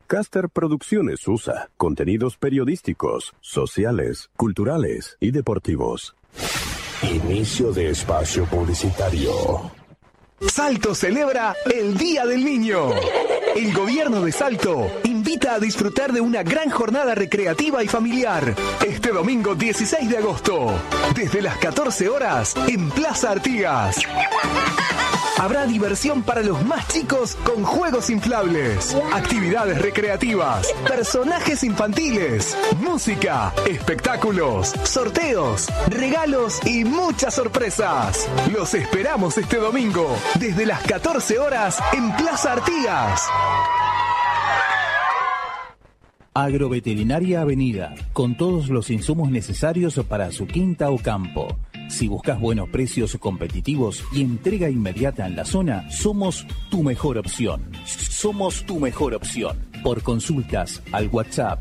Caster Producciones USA. Contenidos periodísticos, sociales, culturales y deportivos. Inicio de espacio publicitario. Salto celebra el Día del Niño. El gobierno de Salto invita a disfrutar de una gran jornada recreativa y familiar este domingo 16 de agosto, desde las 14 horas en Plaza Artigas. Habrá diversión para los más chicos con juegos inflables, actividades recreativas, personajes infantiles, música, espectáculos, sorteos, regalos y muchas sorpresas. Los esperamos este domingo desde las 14 horas en Plaza Artigas. Agroveterinaria Avenida, con todos los insumos necesarios para su quinta o campo. Si buscas buenos precios competitivos y entrega inmediata en la zona, somos tu mejor opción. Somos tu mejor opción. Por consultas al WhatsApp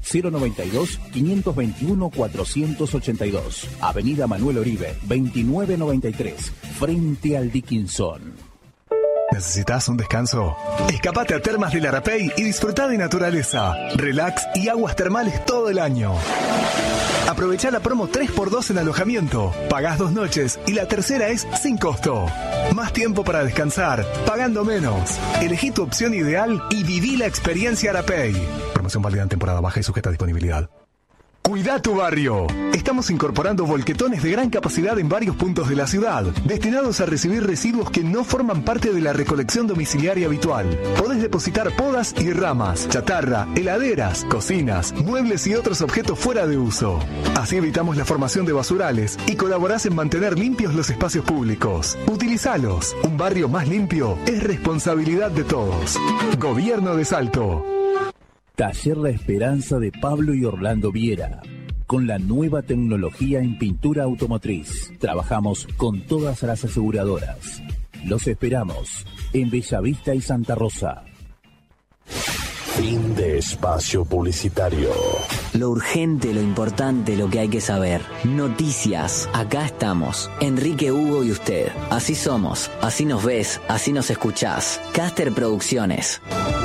092-521-482. Avenida Manuel Oribe, 2993, frente al Dickinson. ¿Necesitas un descanso? Escapate a Termas del Arapey y disfruta de naturaleza, relax y aguas termales todo el año. Aprovechá la promo 3x2 en alojamiento. Pagás 2 noches y la tercera es sin costo. Más tiempo para descansar, pagando menos. Elegí tu opción ideal y viví la experiencia Arapey. Promoción válida en temporada baja y sujeta a disponibilidad. Cuida tu barrio. Estamos incorporando volquetones de gran capacidad en varios puntos de la ciudad, destinados a recibir residuos que no forman parte de la recolección domiciliaria habitual. Podés depositar podas y ramas, chatarra, heladeras, cocinas, muebles y otros objetos fuera de uso. Así evitamos la formación de basurales y colaborás en mantener limpios los espacios públicos. Utilizalos. Un barrio más limpio es responsabilidad de todos. Gobierno de Salto. Taller La Esperanza de Pablo y Orlando Viera. Con la nueva tecnología en pintura automotriz, trabajamos con todas las aseguradoras. Los esperamos en Bellavista y Santa Rosa. Fin de espacio publicitario. Lo urgente, lo importante, lo que hay que saber. Noticias. Acá estamos. Enrique, Hugo y usted. Así somos. Así nos ves. Así nos escuchás. Caster Producciones.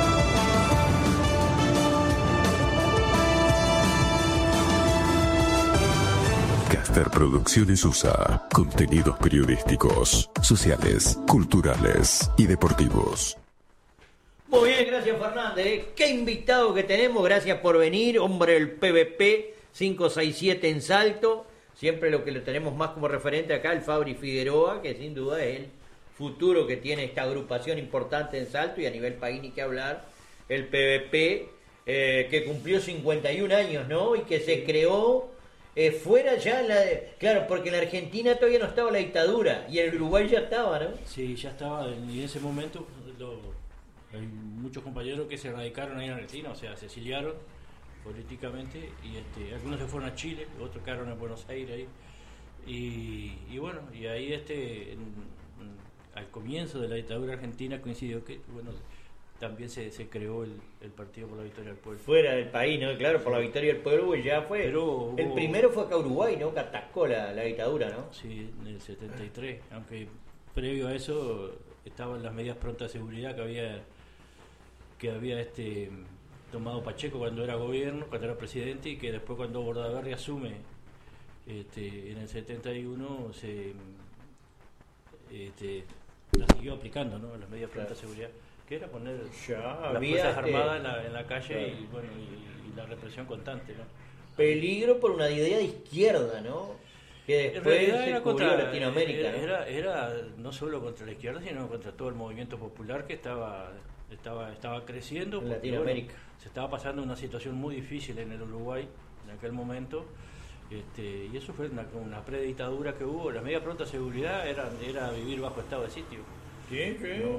Caster Producciones USA. Contenidos periodísticos, sociales, culturales y deportivos. Muy bien, gracias Fernández. Qué invitado que tenemos, gracias por venir. Hombre del PVP 567 en Salto. Siempre lo que lo tenemos más como referente acá, el Fabri Figueroa, que sin duda es el futuro que tiene esta agrupación importante en Salto y a nivel país ni que hablar. El PVP, que cumplió 51 años, ¿no? Y que se creó... fuera ya, claro, porque en la Argentina todavía no estaba la dictadura y en el Uruguay ya estaba, ¿no? Sí, ya estaba, y en ese momento hay muchos compañeros que se radicaron ahí en Argentina, o sea, se exiliaron políticamente y algunos se fueron a Chile, otros quedaron en Buenos Aires ahí, y bueno, y ahí al comienzo de la dictadura argentina coincidió que, bueno, también se creó el Partido por la Victoria del Pueblo. Fuera del país, ¿no? Claro, por la Victoria del Pueblo, ya fue. Pero el primero fue acá Uruguay, ¿no? Que atacó la dictadura, ¿no? Sí, en el 73, aunque previo a eso estaban las medidas prontas de seguridad que había tomado Pacheco cuando era gobierno, cuando era presidente, y que después cuando Bordaberry asume en el 71 la siguió aplicando, ¿no? Las medidas prontas de seguridad, que era poner las fuerzas armadas en la calle, claro. y bueno y la represión constante, ¿no? Peligro por una idea de izquierda, ¿no? Que después se cubrió Latinoamérica, ¿no? Era no solo contra la izquierda, sino contra todo el movimiento popular que estaba creciendo en Latinoamérica. Bueno, se estaba pasando una situación muy difícil en el Uruguay en aquel momento, y eso fue una predictadura que hubo. Las medidas prontas de seguridad era vivir bajo estado de sitio. Sí. ¿No?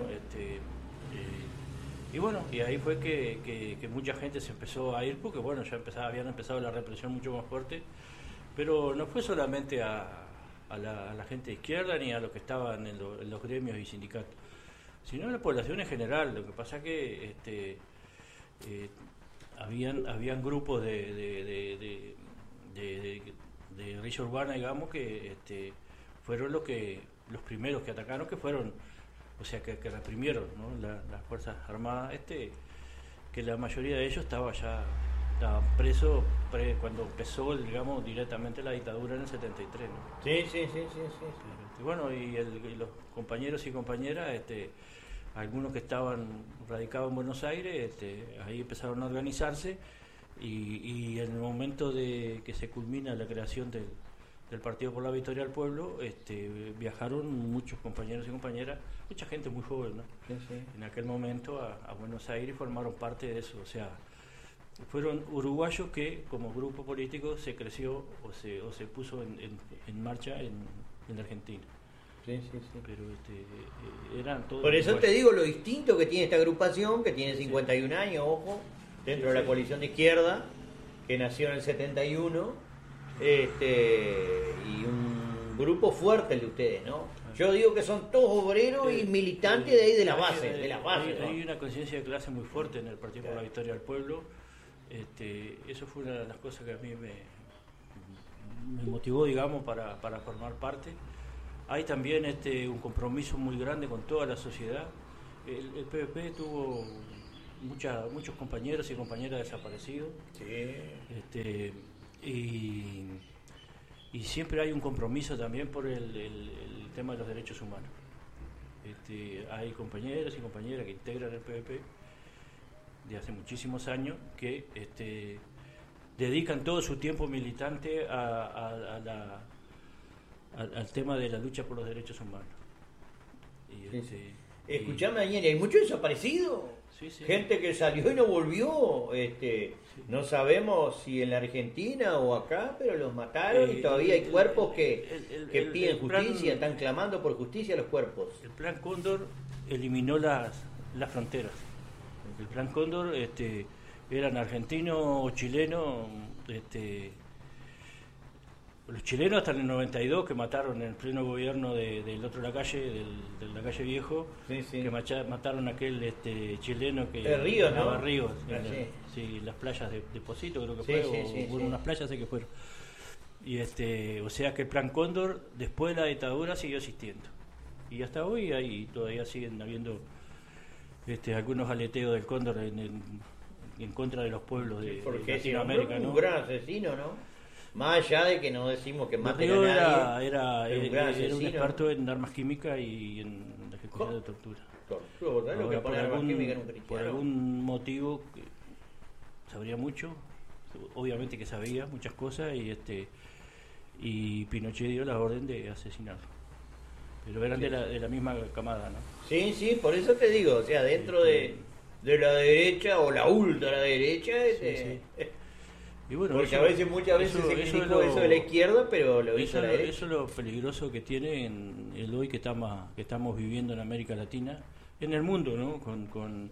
Y bueno, y ahí fue que mucha gente se empezó a ir, porque bueno, habían empezado la represión mucho más fuerte, pero no fue solamente a la gente de izquierda ni a los que estaban en los gremios y sindicatos, sino a la población en general. Lo que pasa que habían grupos de risa urbana, digamos, que fueron los primeros que atacaron, que fueron, o sea, que reprimieron, ¿no? Las fuerzas armadas que la mayoría de ellos estaban presos cuando empezó, digamos, directamente la dictadura en el 73, ¿no? Sí. Y bueno, y los compañeros y compañeras, algunos que estaban radicados en Buenos Aires, ahí empezaron a organizarse y en el momento de que se culmina la creación del Partido por la Victoria del Pueblo, viajaron muchos compañeros y compañeras, mucha gente muy joven, ¿no? Sí. En aquel momento a Buenos Aires, formaron parte de eso, o sea, fueron uruguayos que como grupo político se creció o se puso en marcha en la Argentina. Sí. Pero eran todos. Por eso uruguayos. te digo lo distinto que tiene esta agrupación, que tiene 51 años, ojo, dentro de la coalición de izquierda, que nació en el 71, y un grupo fuerte el de ustedes, ¿no? Yo digo que son todos obreros y militantes de ahí de la base, ¿no? Hay una conciencia de clase muy fuerte en el Partido por la Victoria del Pueblo. Eso fue una de las cosas que a mí me motivó, digamos, para formar parte. Hay también un compromiso muy grande con toda la sociedad. El PVP tuvo muchos compañeros y compañeras desaparecidos. Sí. Y siempre hay un compromiso también por el tema de los derechos humanos. Hay compañeros y compañeras que integran el PVP de hace muchísimos años que dedican todo su tiempo militante al tema de la lucha por los derechos humanos. Escuchame, Daniel, ¿hay muchos desaparecidos? Sí. Gente que salió y no volvió. No sabemos si en la Argentina o acá, pero los mataron y todavía hay cuerpos que piden justicia, están clamando por justicia los cuerpos. El Plan Cóndor eliminó las fronteras. El Plan Cóndor eran argentinos o chilenos. Los chilenos hasta en el 92, que mataron en el pleno gobierno del otro de la calle, de la calle Viejo, Sí. que mataron a aquel chileno que El Río, ¿no? Nava Ríos, Sí. las playas de Posito creo que Sí, fue, sí, o unas playas sé que fueron. Y o sea que el Plan Cóndor después de la dictadura siguió existiendo. Y hasta hoy todavía siguen habiendo algunos aleteos del Cóndor en contra de los pueblos de Latinoamérica, ¿no? Un gran asesino, ¿no? Más allá de que no decimos que mate a Río nadie. era asesino. un experto en armas químicas y en la ejecución de tortura. ¿Sabes lo que pone armas químicas en un Por cristiano? algún motivo que sabría mucho, obviamente que sabía muchas cosas y Pinochet dio la orden de asesinarlo. Pero eran de la misma camada, ¿no? Sí, por eso te digo, o sea, dentro de la derecha o la ultraderecha, Y bueno, porque muchas veces se criticó eso de la izquierda, pero lo hizo la derecha. Eso es lo peligroso que tiene en el hoy que estamos viviendo en América Latina, en el mundo, ¿no? Con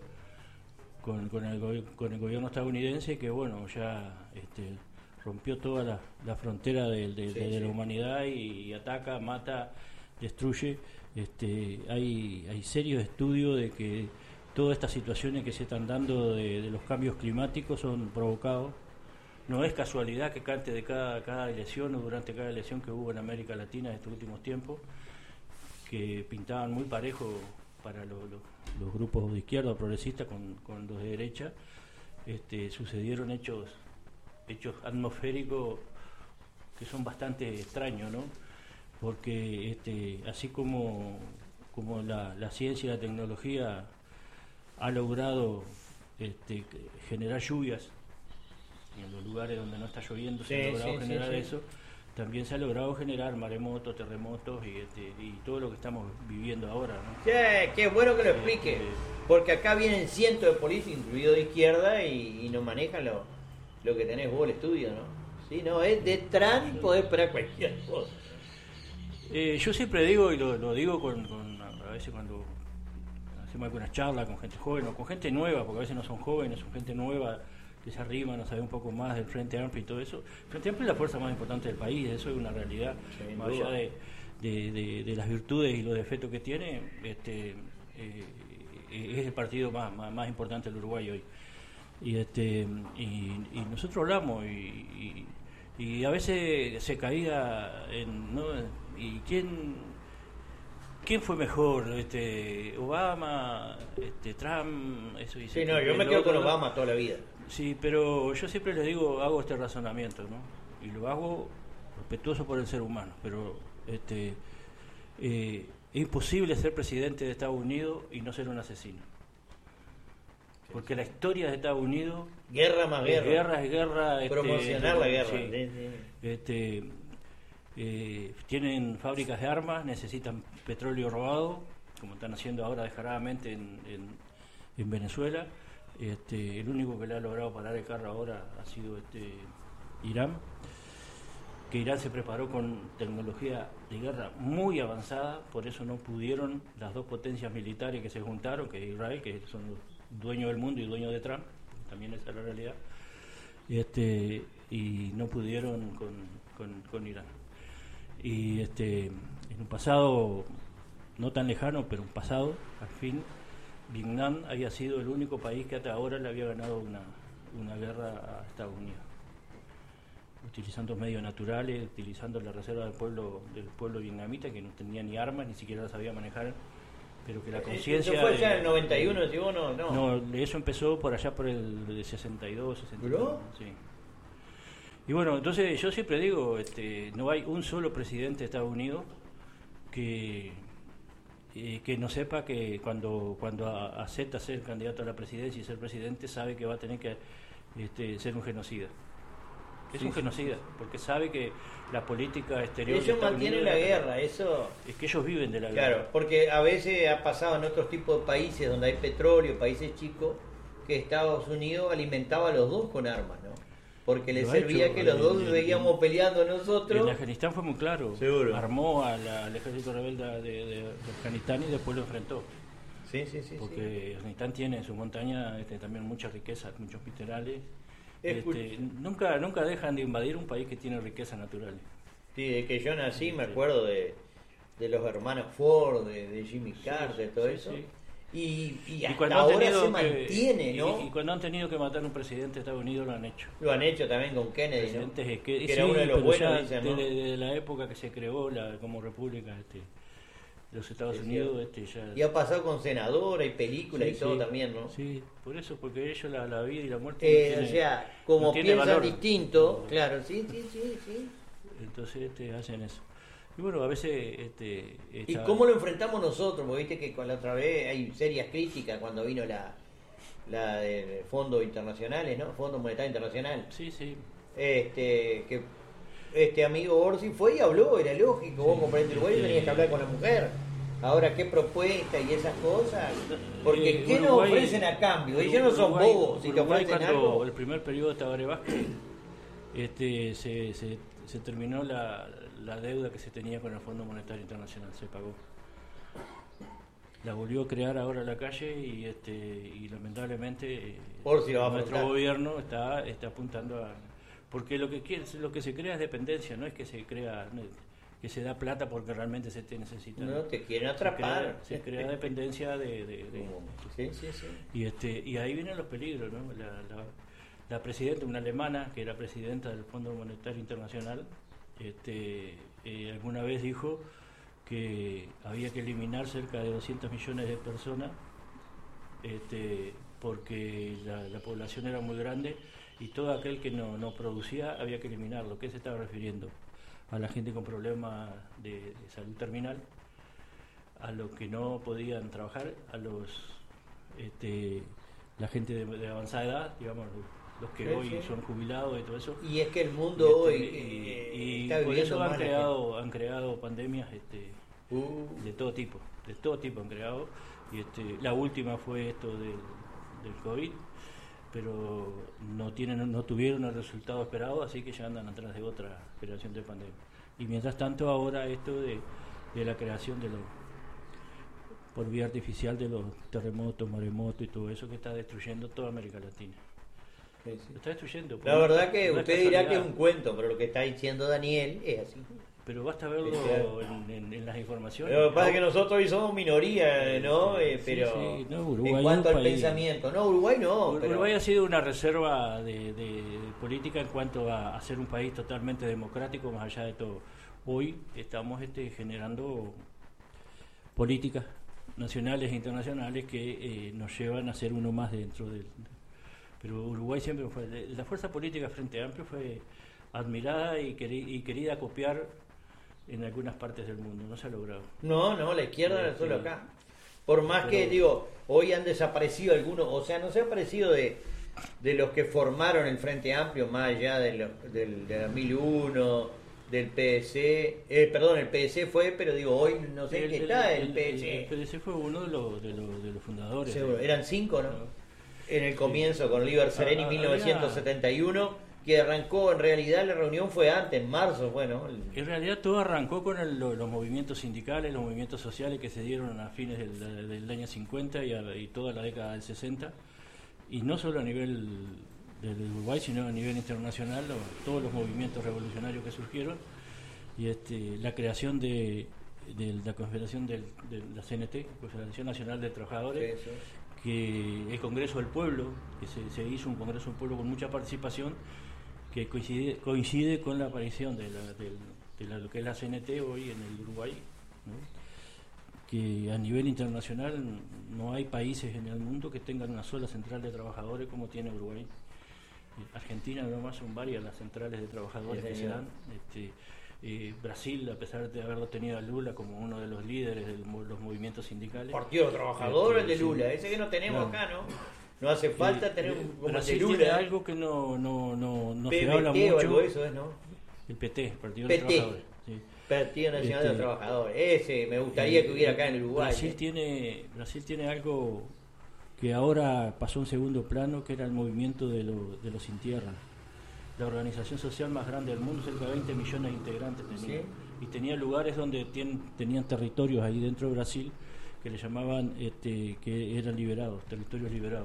el gobierno estadounidense, que bueno, ya rompió toda la frontera de la humanidad y ataca, mata, destruye. Hay serios estudios de que todas estas situaciones que se están dando de los cambios climáticos son provocados. No es casualidad que cante de cada elección o durante cada elección que hubo en América Latina en estos últimos tiempos, que pintaban muy parejo para los grupos de izquierda progresistas con los de derecha. Sucedieron hechos atmosféricos que son bastante extraños, ¿no? Porque así como la ciencia y la tecnología ha logrado generar lluvias en los lugares donde no está lloviendo, se ha logrado generar eso. También se ha logrado generar maremotos, terremotos y todo lo que estamos viviendo ahora, ¿no? Qué bueno que lo explique, porque acá vienen cientos de policías, incluidos de izquierda, y no manejan lo que tenés vos el estudio, ¿no? Sí, no, es de Trump poder esperar cualquier cosa. Yo siempre digo, y lo digo a veces cuando hacemos algunas charlas con gente joven o con gente nueva, porque a veces no son jóvenes, son gente nueva que se arriman a saber un poco más del Frente Amplio y todo eso. El Frente Amplio es la fuerza más importante del país, eso es una realidad, más allá de las virtudes y los defectos que tiene, es el partido más importante del Uruguay hoy. Y nosotros hablamos y a veces se caía ¿no? ¿Y ¿quién fue mejor? Obama, Trump, eso dice. Sí, no, yo me quedo con Obama toda la vida. Sí, pero yo siempre les digo, hago este razonamiento, ¿no? Y lo hago respetuoso por el ser humano, pero es imposible ser presidente de Estados Unidos y no ser un asesino. Porque la historia de Estados Unidos... Guerra más guerra. Es guerra. Promocionar la guerra. Sí. Tienen fábricas de armas, necesitan petróleo robado, como están haciendo ahora descaradamente en Venezuela. El único que le ha logrado parar el carro ahora ha sido Irán, que Irán se preparó con tecnología de guerra muy avanzada, por eso no pudieron las dos potencias militares que se juntaron, que es Israel, que son los dueños del mundo y dueños de Trump, también esa es la realidad, y no pudieron con Irán. Y en un pasado no tan lejano, pero un pasado, al fin, Vietnam había sido el único país que hasta ahora le había ganado una guerra a Estados Unidos, utilizando medios naturales, utilizando la reserva del pueblo vietnamita, que no tenía ni armas, ni siquiera las sabía manejar, pero que la conciencia... ¿Eso fue ya en el 91, decimos, no? No, eso empezó por allá por el 62, 63. ¿Duró? Sí. Y bueno, entonces yo siempre digo, no hay un solo presidente de Estados Unidos que no sepa que cuando acepta ser candidato a la presidencia y ser presidente, sabe que va a tener que ser un genocida. Es un genocida, porque sabe que la política exterior... Ellos mantienen la guerra, eso... Es que ellos viven de la guerra. Claro, porque a veces ha pasado en otros tipos de países donde hay petróleo, países chicos, que Estados Unidos alimentaba a los dos con armas, ¿no? Porque les servía que los dos seguíamos peleando nosotros. En Afganistán fue muy claro. Seguro. Armó al ejército rebelde de Afganistán y después lo enfrentó. Sí. Porque Afganistán tiene en su montaña también muchas riquezas, muchos minerales. Nunca dejan de invadir un país que tiene riquezas naturales. Sí, de que yo nací me acuerdo de los hermanos Ford, de Jimmy Carter, todo eso. Sí. Y hasta ahora se mantiene, ¿no? Y cuando han tenido que matar a un presidente de Estados Unidos lo han hecho. Lo han hecho también con Kennedy, ¿no? Que era uno de los buenos, dicen, ¿no? Desde la época que se creó como república los Estados Unidos, ya... Y ha pasado con senadora y película y todo también, ¿no? Sí, por eso, porque ellos la vida y la muerte o sea, como no piensan valor. Distinto, claro, sí. Entonces hacen eso. Y bueno, a veces... ¿Y cómo lo enfrentamos nosotros? Porque viste que con la otra vez hay serias críticas cuando vino la de fondos internacionales, ¿no? Fondo Monetario Internacional. Sí. Que amigo Orsi fue y habló, era lógico, vos comprendés el Uruguay y tenías que hablar con la mujer. Ahora, ¿qué propuesta y esas cosas? Porque ¿qué nos ofrecen a cambio? Ellos no son bobos, si te ofrecen algo. El primer periodo de Tabaré Vázquez, se terminó la deuda que se tenía con el Fondo Monetario Internacional, se pagó. La volvió a crear ahora la calle y lamentablemente nuestro gobierno está apuntando a... Porque lo que se crea es dependencia, no es que se crea... que se da plata porque realmente se te necesita. No, te quieren atrapar. Se crea dependencia de Sí. Y ahí vienen los peligros, ¿no? La presidenta, una alemana, que era presidenta del Fondo Monetario Internacional, alguna vez dijo que había que eliminar cerca de 200 millones de personas porque la población era muy grande y todo aquel que no producía había que eliminarlo. ¿Qué se estaba refiriendo? A la gente con problemas de salud terminal, a los que no podían trabajar, a la gente de avanzada edad, digamos, los que hoy son jubilados y todo eso. Y es que el mundo hoy está por eso han creado pandemias de todo tipo han creado. La última fue esto del COVID, pero no tuvieron el resultado esperado, así que ya andan atrás de otra creación de pandemia. Y mientras tanto ahora esto de la creación por vía artificial de los terremotos, maremotos y todo eso que está destruyendo toda América Latina. Sí. Lo está destruyendo. La verdad que usted dirá que es un cuento, pero lo que está diciendo Daniel es así. Pero basta verlo en las informaciones. Lo que pasa es que nosotros hoy somos minoría, ¿no? Pero sí. No, Uruguay en cuanto al pensamiento, no, Uruguay no. Uruguay ha sido una reserva de política en cuanto a ser un país totalmente democrático, más allá de todo. Hoy estamos generando políticas nacionales e internacionales que nos llevan a ser uno más dentro del... Pero Uruguay siempre fue... La fuerza política Frente Amplio fue admirada y querida copiar en algunas partes del mundo, no se ha logrado. No, la izquierda era solo acá. Por más que, digo, hoy han desaparecido algunos, o sea, no se ha aparecido de los que formaron el Frente Amplio, más allá de la 1001... del PSC, el PSC fue, pero digo, hoy no sé qué está el PSC. El PSC fue uno de los fundadores. Seguro, eran 5, ¿no? En el comienzo, con Líber Sereni, 1971, que arrancó, en realidad la reunión fue antes, en marzo, bueno. En realidad todo arrancó con los movimientos sindicales, los movimientos sociales que se dieron a fines del año 50 y toda la década del 60, y no solo a nivel del Uruguay, sino a nivel internacional, todos los movimientos revolucionarios que surgieron, y la creación de la Confederación de la CNT, Confederación Nacional de Trabajadores, que el Congreso del Pueblo, que se hizo un Congreso del Pueblo con mucha participación, que coincide con la aparición de lo que es la CNT hoy en el Uruguay, ¿no? Que a nivel internacional no hay países en el mundo que tengan una sola central de trabajadores como tiene Uruguay. Argentina nomás son varias las centrales de trabajadores que se dan. Brasil, a pesar de haberlo tenido a Lula como uno de los líderes de los movimientos sindicales. Partido de Trabajadores de Lula, ese que no tenemos acá, ¿no? No hace falta tener un como Brasil de Lula. Tiene algo que no PBT se habla mucho. O algo eso es, ¿no? El PT, Partido de Trabajadores. Sí. Partido Nacional de los Trabajadores. Ese me gustaría que hubiera acá en Uruguay. Brasil tiene algo que ahora pasó en segundo plano, que era el movimiento de los sin tierra. La organización social más grande del mundo, cerca de 20 millones de integrantes tenía. ¿Sí? Y tenía lugares donde tenían territorios ahí dentro de Brasil que le llamaban, que eran liberados, territorios liberados.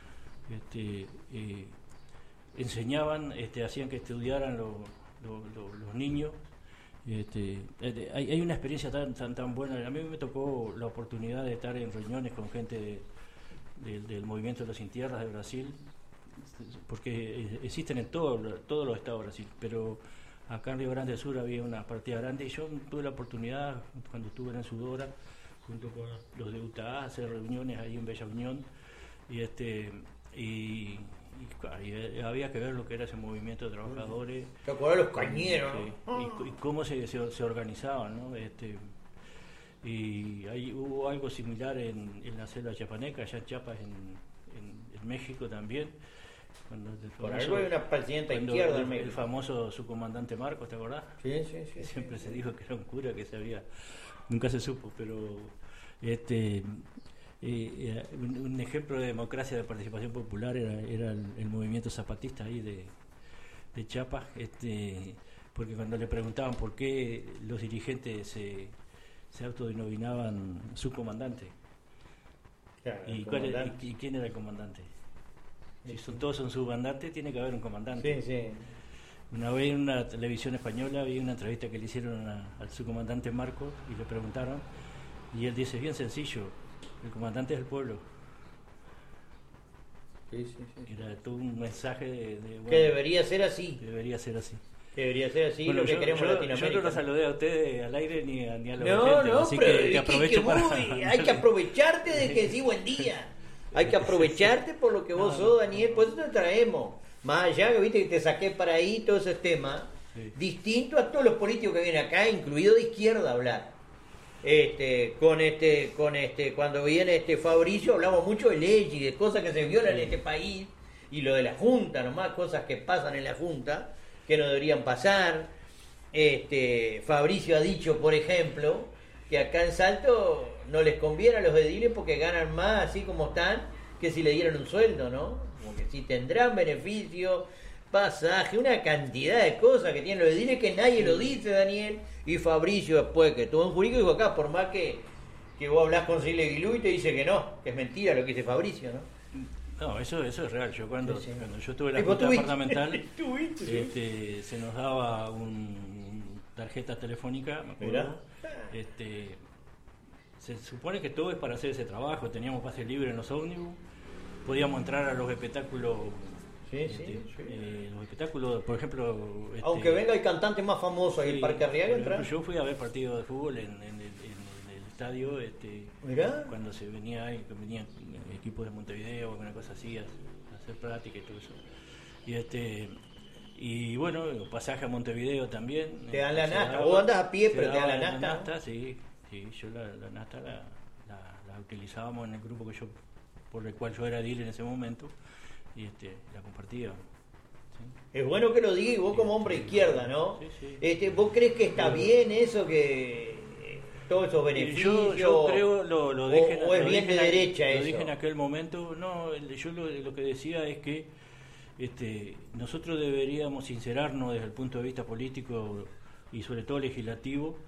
Enseñaban, hacían que estudiaran los niños. Hay una experiencia tan buena. A mí me tocó la oportunidad de estar en reuniones con gente del movimiento de los sin tierras de Brasil, porque existen en todos los estados de Brasil, pero acá en Río Grande del Sur había una partida grande y yo tuve la oportunidad, cuando estuve en Sudora junto con los de UTA, hacer reuniones ahí en Bella Unión, y había que ver lo que era ese movimiento de trabajadores. ¿Te acuerdas los cañeros? Y cómo se organizaban, ¿no? Y hubo algo similar en la selva chiapaneca, allá en Chiapas, en México también. Por algo hay una presidenta izquierda en México. El famoso subcomandante Marcos, ¿te acordás? Sí. Siempre se dijo que era un cura que nunca se supo, pero un ejemplo de democracia, de participación popular era el movimiento zapatista ahí de Chiapas, porque cuando le preguntaban por qué los dirigentes se autodenominaban subcomandante. Claro, ¿Y quién era el comandante? Si todos son subcomandantes, tiene que haber un comandante. Sí. Una vez en una televisión española vi una entrevista que le hicieron al subcomandante Marcos y le preguntaron, y él dice, bien sencillo, el comandante es el pueblo. Sí. Era todo un mensaje que debería ser así. Debería ser así. Bueno, lo que queremos en Latinoamérica. Yo no lo saludé a ustedes al aire ni a los oyentes, así pero que te aprovecho hay que aprovecharte de que sí, buen día. Hay que aprovecharte por lo que vos sos, Daniel, por eso te traemos. Más allá, que viste que te saqué para ahí todos esos temas, distinto a todos los políticos que vienen acá, incluido de izquierda, a hablar. Cuando viene Fabricio, hablamos mucho de leyes y de cosas que se violan en este país, y lo de la Junta, nomás, cosas que pasan en la Junta, que no deberían pasar. Fabricio ha dicho, por ejemplo, que acá en Salto no les conviene a los ediles porque ganan más así como están que si le dieran un sueldo, ¿no? Como que si tendrán beneficio, pasaje, una cantidad de cosas que tienen los ediles que nadie lo dice, Daniel. Y Fabricio, después que tuvo un jurídico, dijo acá, por más que vos hablás con Silvia Aguilú y te dice que no, que es mentira lo que dice Fabricio, ¿no? No, eso es real. Yo cuando yo tuve la junta departamental, se nos daba un tarjeta telefónica, me acuerdo. Se supone que todo es para hacer ese trabajo. Teníamos pase libre en los ómnibus, podíamos entrar a los espectáculos. Los espectáculos, por ejemplo, aunque venga el cantante más famoso ahí, el Parque Arriaga, yo fui a ver partidos de fútbol en el estadio, ¿Mirá? cuando se venía ahí, que venían equipos de Montevideo, alguna cosa así, a hacer práctica y todo eso. Y bueno, pasaje a Montevideo también. Te dan la nafta, vos andás a pie, pero te dan la nafta. ¿No? Sí, yo la nafta la utilizábamos en el grupo por el cual yo era dealer en ese momento, y la compartía. ¿Sí? Es bueno que lo digas, vos como hombre izquierda, ¿no? Sí. ¿Vos crees que está bien eso, que todos esos beneficios? Yo creo lo dije, o es bien de derecha lo eso. Lo dije en aquel momento. No, yo lo que decía es que nosotros deberíamos sincerarnos desde el punto de vista político y sobre todo legislativo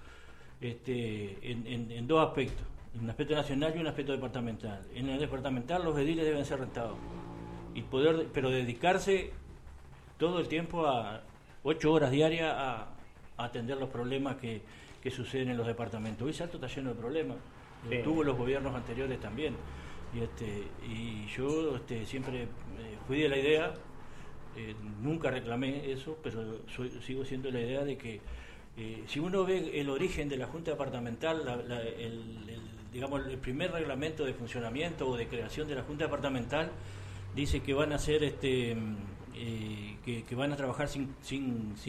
en dos aspectos, un aspecto nacional y un aspecto departamental. En el departamental los ediles deben ser rentados pero dedicarse todo el tiempo a 8 horas diarias a atender los problemas que suceden en los departamentos. Hoy Salto está lleno de problemas, tuvo los gobiernos anteriores también, y yo siempre fui de la idea, nunca reclamé eso, pero sigo siendo la idea de que si uno ve el origen de la Junta Departamental, digamos el primer reglamento de funcionamiento o de creación de la Junta Departamental dice que van a ser que van a trabajar sin